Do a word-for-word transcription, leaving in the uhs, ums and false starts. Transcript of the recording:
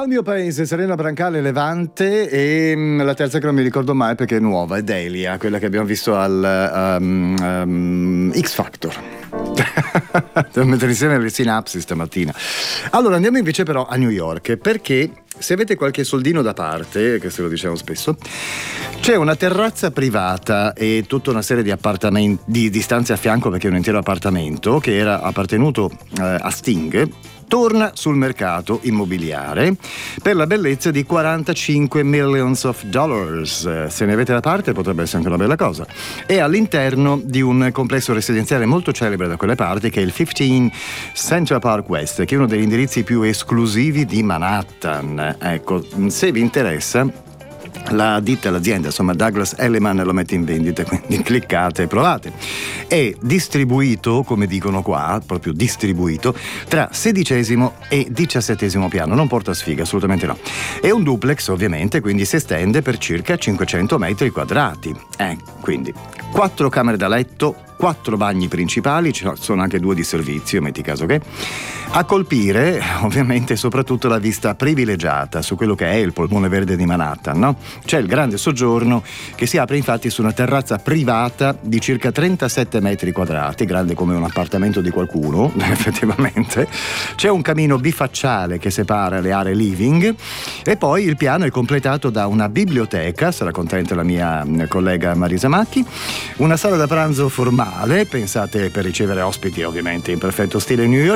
Dal mio paese, Serena Brancale, Levante, e mh, la terza che non mi ricordo mai perché è nuova, è Delia, quella che abbiamo visto al um, um, X Factor. Devo mettere insieme le sinapsi stamattina. Allora andiamo invece però a New York, perché se avete qualche soldino da parte, questo lo diciamo spesso, c'è una terrazza privata e tutta una serie di appartamenti, di, di stanze a fianco, perché è un intero appartamento che era appartenuto eh, a Sting, torna sul mercato immobiliare per la bellezza di quarantacinque millions of dollars. Se ne avete da parte potrebbe essere anche una bella cosa. È all'interno di un complesso residenziale molto celebre da quelle parti, che è il quindici Central Park West, che è uno degli indirizzi più esclusivi di Manhattan. Ecco, se vi interessa, la ditta, l'azienda, insomma, Douglas Elliman lo mette in vendita, quindi cliccate e provate. È distribuito, come dicono qua, proprio distribuito, tra sedicesimo e diciassettesimo piano, non porta sfiga, assolutamente no. È un duplex, ovviamente, quindi si estende per circa cinquecento metri quadrati. Eh, quindi quattro camere da letto, quattro bagni principali, ci sono anche due di servizio, metti caso che. A colpire, ovviamente, soprattutto la vista privilegiata su quello che è il polmone verde di Manhattan, no? C'è il grande soggiorno che si apre infatti su una terrazza privata di circa trentasette metri quadrati, grande come un appartamento di qualcuno, effettivamente. C'è un camino bifacciale che separa le aree living e poi il piano è completato da una biblioteca, sarà contenta la mia collega Marisa Macchi, una sala da pranzo formale, pensate per ricevere ospiti ovviamente in perfetto stile New York,